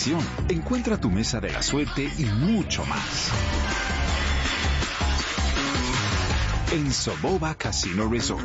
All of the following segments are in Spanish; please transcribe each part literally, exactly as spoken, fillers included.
diversión. Encuentra tu mesa de la suerte y mucho más en Soboba Casino Resort.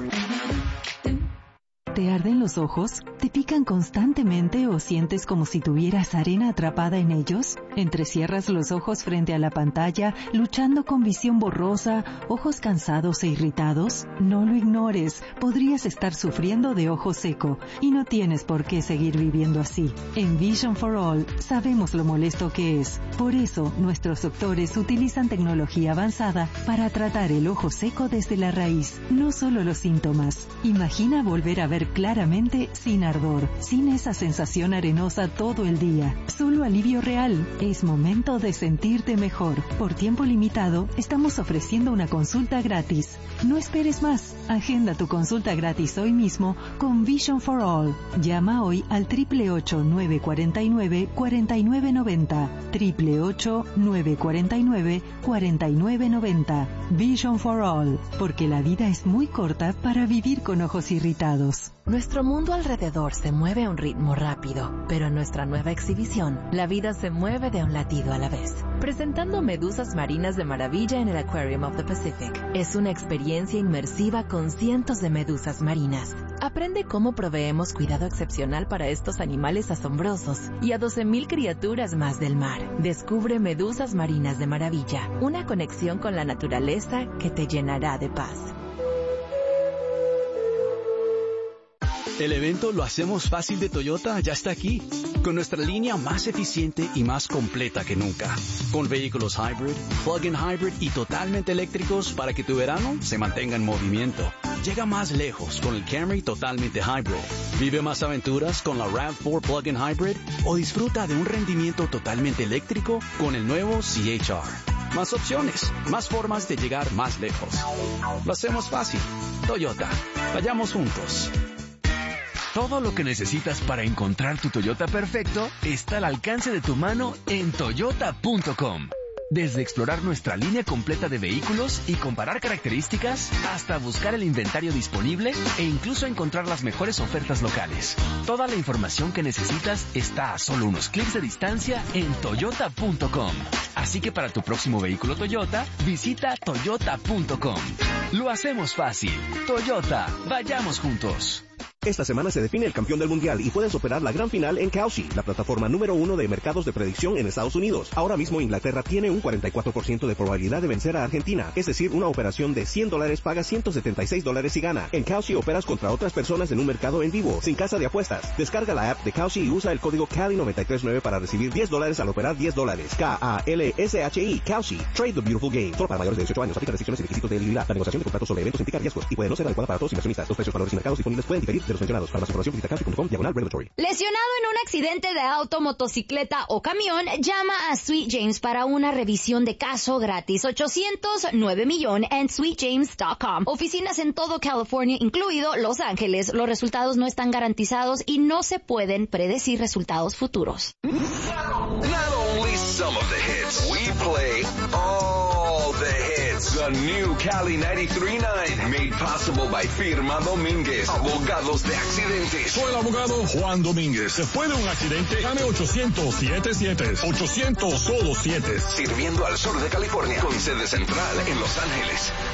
¿Te arden los ojos? ¿Te pican constantemente o sientes como si tuvieras arena atrapada en ellos? ¿Entrecierras los ojos frente a la pantalla, luchando con visión borrosa, ojos cansados e irritados? No lo ignores, podrías estar sufriendo de ojo seco y no tienes por qué seguir viviendo así. En Vision for All sabemos lo molesto que es. Por eso, nuestros doctores utilizan tecnología avanzada para tratar el ojo seco desde la raíz, no solo los síntomas. Imagina volver a ver claramente sin ardor, sin esa sensación arenosa todo el día. Solo alivio real. Es momento de sentirte mejor. Por tiempo limitado, estamos ofreciendo una consulta gratis. No esperes más. Agenda tu consulta gratis hoy mismo con Vision for All. Llama hoy al ocho ocho ocho, nueve cuatro nueve, cuatro nueve nueve cero. ocho ocho ocho, nueve cuatro nueve, cuatro nueve nueve cero. Vision for All. Porque la vida es muy corta para vivir con ojos irritados. Nuestro mundo alrededor se mueve a un ritmo rápido, pero en nuestra nueva exhibición, la vida se mueve de un latido a la vez. Presentando medusas marinas de maravilla en el Aquarium of the Pacific. Es una experiencia inmersiva con cientos de medusas marinas. Aprende cómo proveemos cuidado excepcional para estos animales asombrosos y a doce mil criaturas más del mar. Descubre Medusas Marinas de Maravilla, una conexión con la naturaleza que te llenará de paz. El evento Lo Hacemos Fácil de Toyota ya está aquí, con nuestra línea más eficiente y más completa que nunca, con vehículos hybrid, plug-in hybrid y totalmente eléctricos para que tu verano se mantenga en movimiento. Llega más lejos con el Camry totalmente hybrid. Vive más aventuras con la RAV cuatro plug-in hybrid o disfruta de un rendimiento totalmente eléctrico con el nuevo C H R. Más opciones, más formas de llegar más lejos. Lo hacemos fácil. Toyota. Vayamos juntos. Todo lo que necesitas para encontrar tu Toyota perfecto está al alcance de tu mano en toyota punto com. Desde explorar nuestra línea completa de vehículos y comparar características, hasta buscar el inventario disponible e incluso encontrar las mejores ofertas locales. Toda la información que necesitas está a solo unos clics de distancia en toyota punto com. Así que para tu próximo vehículo Toyota, visita toyota punto com. Lo hacemos fácil. Toyota, vayamos juntos. Esta semana se define el campeón del mundial y puedes operar la gran final en Kalshi, la plataforma número uno de mercados de predicción en Estados Unidos. Ahora mismo Inglaterra tiene un cuarenta y cuatro por ciento de probabilidad de vencer a Argentina, es decir, una operación de cien dólares paga ciento setenta y seis dólares y gana. En Kalshi operas contra otras personas en un mercado en vivo, sin casa de apuestas. Descarga la app de Kalshi y usa el código C A L I nueve tres nueve para recibir diez dólares al operar diez dólares. K A L S H I, Kalshi. Trade the beautiful game. Solo para mayores de dieciocho años. Aplica restricciones y requisitos de elegibilidad. La negociación de contratos sobre eventos implica riesgos y puede no ser adecuada para todos los inversionistas. Los precios, valores y mercados disponibles pueden diferir de los mencionados. Para más información visita kalshi punto com diagonal regulatory. Lesionado en un accidente de auto, motocicleta o camión, llama a Sweet James para una revisión de caso gratis. ochocientos nueve millón en sweet james punto com. Oficinas en todo California, incluido Los Ángeles. Los resultados no están garantizados y no se pueden predecir resultados futuros. Not only some of the hits, we play all the hits. The new Cali ninety-three point nine, made possible by Firma Domínguez, abogados de accidentes. Soy el abogado Juan Domínguez. Después de un accidente, llame ochocientos siete siete. ochocientos solo siete. Sirviendo al sur de California, con sede central en Los Ángeles.